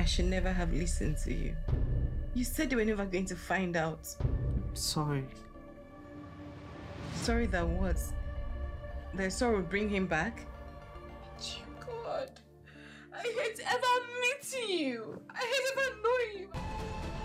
I should never have listened to you. You said they were never going to find out. Sorry. Sorry that what? That sorrow will bring him back? God, I hate ever meeting you. I hate ever knowing you.